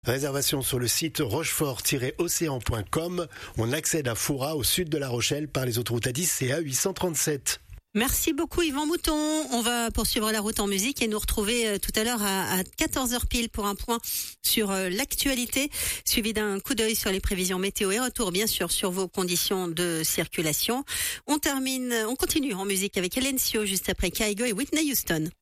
Réservation sur le site rochefort-océan.com. On accède à Foura, au sud de La Rochelle, par les autoroutes A10 et A837. Merci beaucoup Yvan Mouton. On va poursuivre la route en musique et nous retrouver tout à l'heure à 14h pile pour un point sur l'actualité, suivi d'un coup d'œil sur les prévisions météo et retour bien sûr sur vos conditions de circulation. On continue en musique avec Helen Sio juste après Kygo et Whitney Houston.